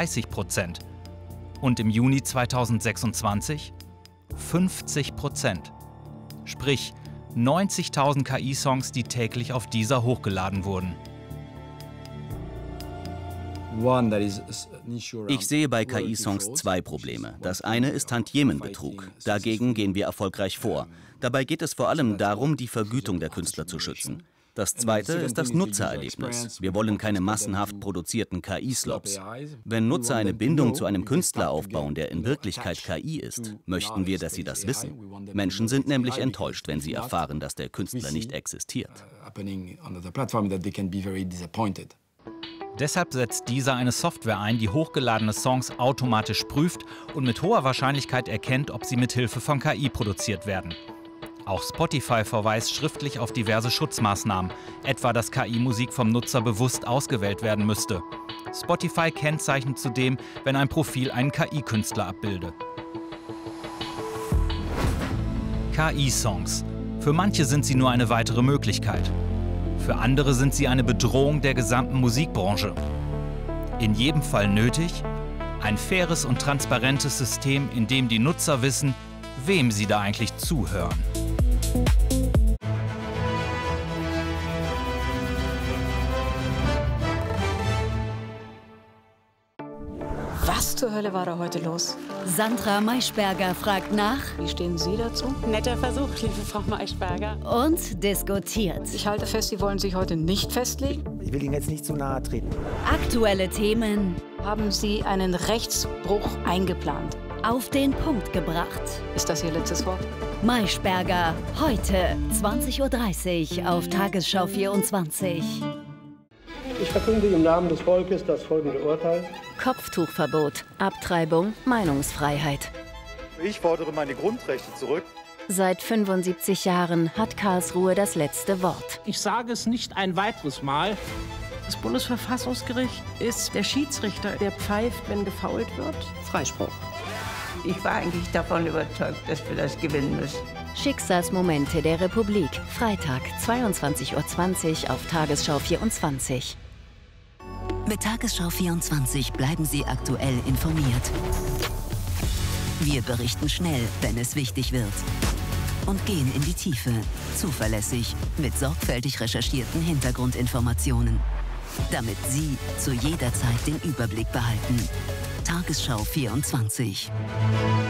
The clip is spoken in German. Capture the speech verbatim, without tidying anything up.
dreißig Prozent. Und im Juni zweitausendsechsundzwanzig fünfzig Prozent. Sprich neunzigtausend K I-Songs, die täglich auf Deezer hochgeladen wurden. Ich sehe bei K I-Songs zwei Probleme. Das eine ist Tantiemenbetrug. Dagegen gehen wir erfolgreich vor. Dabei geht es vor allem darum, die Vergütung der Künstler zu schützen. Das zweite ist das Nutzererlebnis. Wir wollen keine massenhaft produzierten K I-Slops. Wenn Nutzer eine Bindung zu einem Künstler aufbauen, der in Wirklichkeit K I ist, möchten wir, dass sie das wissen. Menschen sind nämlich enttäuscht, wenn sie erfahren, dass der Künstler nicht existiert. Deshalb setzt Deezer eine Software ein, die hochgeladene Songs automatisch prüft und mit hoher Wahrscheinlichkeit erkennt, ob sie mit Hilfe von K I produziert werden. Auch Spotify verweist schriftlich auf diverse Schutzmaßnahmen, etwa dass K I-Musik vom Nutzer bewusst ausgewählt werden müsste. Spotify kennzeichnet zudem, wenn ein Profil einen K I-Künstler abbilde. K I-Songs. Für manche sind sie nur eine weitere Möglichkeit. Für andere sind sie eine Bedrohung der gesamten Musikbranche. In jedem Fall nötig ein faires und transparentes System, in dem die Nutzer wissen, wem sie da eigentlich zuhören. Was zur Hölle war da heute los? Sandra Maischberger fragt nach. Wie stehen Sie dazu? Netter Versuch, liebe Frau Maischberger. Und diskutiert. Ich halte fest, Sie wollen sich heute nicht festlegen. Ich will Ihnen jetzt nicht zu nahe treten. Aktuelle Themen. Haben Sie einen Rechtsbruch eingeplant? Auf den Punkt gebracht. Ist das Ihr letztes Wort? Maischberger, heute zwanzig Uhr dreißig auf Tagesschau vierundzwanzig. Ich verkünde im Namen des Volkes das folgende Urteil. Kopftuchverbot, Abtreibung, Meinungsfreiheit. Ich fordere meine Grundrechte zurück. Seit fünfundsiebzig Jahren hat Karlsruhe das letzte Wort. Ich sage es nicht ein weiteres Mal. Das Bundesverfassungsgericht ist der Schiedsrichter, der pfeift, wenn gefault wird. Freispruch. Ich war eigentlich davon überzeugt, dass wir das gewinnen müssen. Schicksalsmomente der Republik. Freitag, zweiundzwanzig Uhr zwanzig auf Tagesschau vierundzwanzig. Mit Tagesschau vierundzwanzig bleiben Sie aktuell informiert. Wir berichten schnell, wenn es wichtig wird. Und gehen in die Tiefe. Zuverlässig, mit sorgfältig recherchierten Hintergrundinformationen. Damit Sie zu jeder Zeit den Überblick behalten. Tagesschau vierundzwanzig.